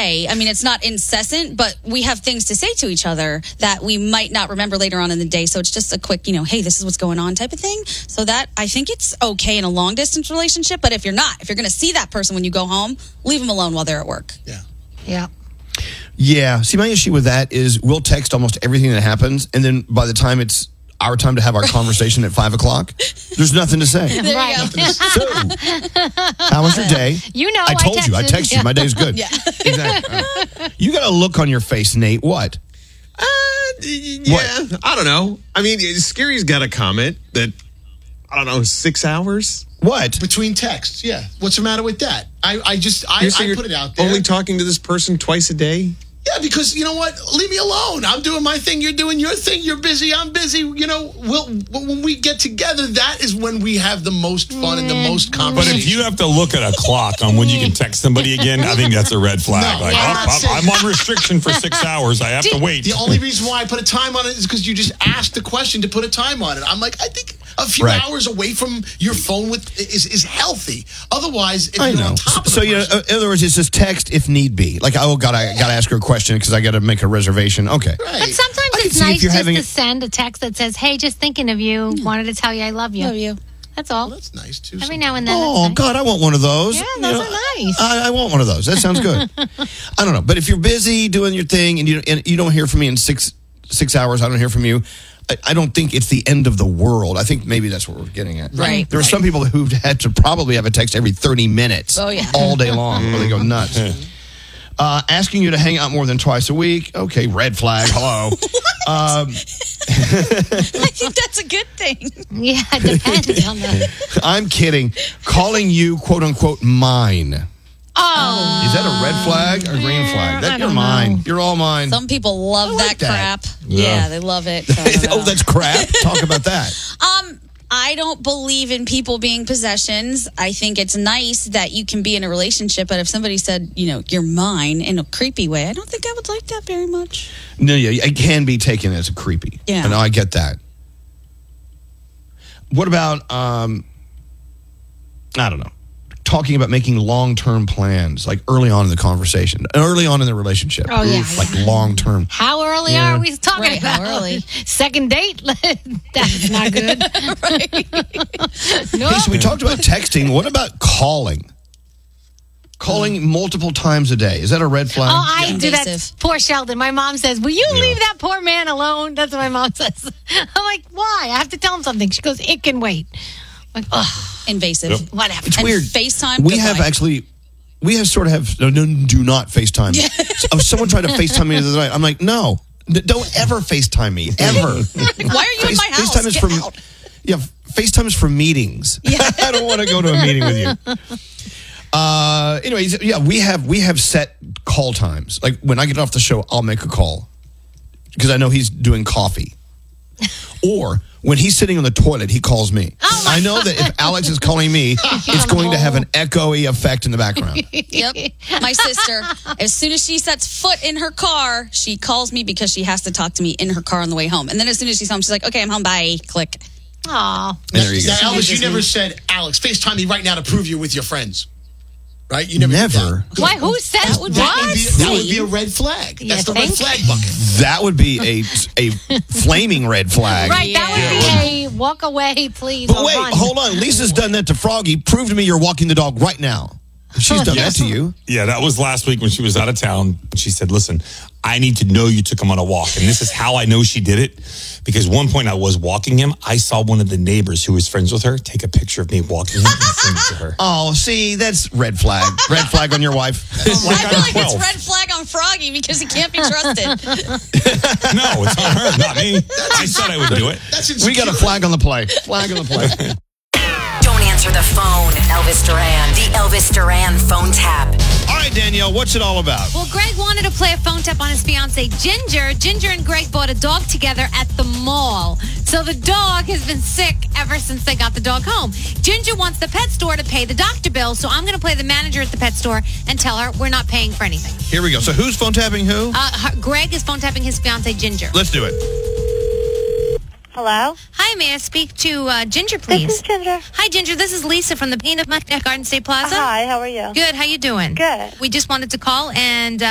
day. I mean, it's not incessant, but we have things to say to each other that we might not remember later on in the day. So it's just a quick, hey, this is what's going on type of thing. So that I think it's okay in a long distance relationship. But if you're going to see that person when you go home, leave them alone while they're at work. Yeah. Yeah. See, my issue with that is we'll text almost everything that happens, and then by the time it's our time to have our conversation at 5 o'clock, there's nothing to say. There Right. you go. So, how was your day? I told you. I texted you. My day's good. Yeah. Exactly. You got a look on your face, Nate. What? Yeah. What? I don't know. I mean, Scary's got a comment that, 6 hours? What? Between texts, yeah. What's the matter with that? I put it out there. Only talking to this person twice a day? Yeah, because you know what? Leave me alone. I'm doing my thing. You're doing your thing. You're busy. I'm busy. When we get together, that is when we have the most fun and the most But conversation. if you have to look at a clock on when you can text somebody again, I think that's a red flag. No, like, I'm not saying- I'm on restriction for 6 hours. I have to wait. The only reason why I put a time on it is because you just asked the question to put a time on it. I'm like, I think a few Right. hours away from your phone is healthy. Otherwise, if I you're know. on top of So, the person, in other words, it's just text if need be. Like, I got to ask her a question because I got to make a reservation. Okay. But right. sometimes I can it's see if nice you're just having to a- send a text that says, hey, just thinking of you. Wanted to tell you I love you. Love you. That's all. That's nice too. Every now and then. Oh, that's nice. God, I want one of those. Yeah, those are nice. I want one of those. That sounds good. I don't know. But if you're busy doing your thing and you don't hear from me in six hours, I don't hear from you, I don't think it's the end of the world. I think maybe that's what we're getting at. Right. There are some people who've had to probably have a text every 30 minutes Oh, yeah. all day long where they go nuts. Asking you to hang out more than twice a week. Okay, red flag. Hello. I think that's a good thing. Yeah, it depends on the. I'm kidding. Calling you, quote unquote, mine. Oh. Is that a red flag or green flag? I You're don't mine. know. You're all mine. Some people love like that crap. Yeah. Yeah, they love it. So I don't know. Oh, that's crap. Talk about that. I don't believe in people being possessions. I think it's nice that you can be in a relationship, but if somebody said, you're mine in a creepy way, I don't think I would like that very much. No, yeah, it can be taken as a creepy. Yeah. And I get that. What about, I don't know, talking about making long-term plans, like early on in the conversation, early on in the relationship. Oh, yeah. Like long-term. How early are we talking Right, about? how early? Second date? That's not good. No. Hey, so we talked about texting. What about calling? Calling multiple times a day. Is that a red flag? Oh, I do that. Invasive. Poor Sheldon. My mom says, will you leave that poor man alone? That's what my mom says. I'm like, why? I have to tell him something. She goes, it can wait. I'm like, ugh, Invasive. Yep. whatever. It's And weird. FaceTime. We goodbye. have actually, no, do not FaceTime. Someone tried to FaceTime me the other night. I'm like, no, don't ever FaceTime me, ever. Why are you in my house? FaceTime is Get for, out. yeah, FaceTime is for meetings. I don't want to go to a meeting with you. Anyways, yeah, we have set call times. Like when I get off the show, I'll make a call because I know he's doing coffee. Or when he's sitting on the toilet, he calls me. I know that if Alex is calling me, it's going to have an echoey effect in the background. Yep. My sister, as soon as she sets foot in her car, she calls me because she has to talk to me in her car on the way home. And then as soon as she's home, she's like, okay, I'm home. Bye. Click. Aw. And there you go. Now, Elvis, you never said, Alex, FaceTime me right now to prove you're with your friends. Right? You never. did Never. that. Why? Who said That would be- what? That would be a red flag. Yeah, That's the red thank flag you. bucket. That would be a flaming red flag. Right, that would be a walk away, please. But or wait, run. hold on. Lisa's done that to Froggy. Prove to me you're walking the dog right now. She's done that to you. Yeah, that was last week when she was out of town. She said, listen, I need to know you took him on a walk. And this is how I know she did it. Because one point I was walking him. I saw one of the neighbors who was friends with her take a picture of me walking him and send it to her. Oh, see, that's red flag. Red flag on your wife. Like I feel like I'm it's 12. red flag on Froggy because he can't be trusted. No, it's on her, not me. I said I would do it. That's We got a insecure. flag on the play. Flag on the play. Don't answer the phone. Elvis Duran. The Elvis Duran phone tap. All right, Danielle, what's it all about? Well, Greg wanted to play a phone tap on his fiancee, Ginger. Ginger and Greg bought a dog together at the mall. So the dog has been sick ever since they got the dog home. Ginger wants the pet store to pay the doctor bill, so I'm going to play the manager at the pet store and tell her we're not paying for anything. Here we go. So who's phone tapping who? Greg is phone tapping his fiancee, Ginger. Let's do it. Hello? Hi, may I speak to Ginger, please? This is Ginger. Hi, Ginger. This is Lisa from the Peanut Garden State Plaza. Hi, how are you? Good. How you doing? Good. We just wanted to call and